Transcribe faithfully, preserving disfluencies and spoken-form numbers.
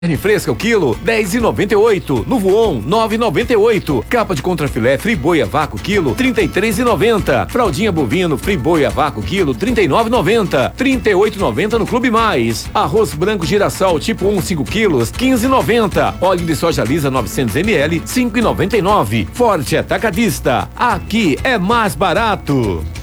Carne fresca o quilo, dez e noventa e oito. No Voon, nove e noventa e oito. Capa de contrafilé friboi a vácuo quilo, trinta e três e noventa. Fraldinha bovino friboi a vácuo quilo, trinta e nove e noventa. trinta e oito e noventa no Clube Mais. Arroz branco girassol tipo um, cinco quilos, quinze e noventa. Óleo de soja lisa novecentos mililitros, cinco e noventa e nove. Forte Atacadista. Aqui é mais barato.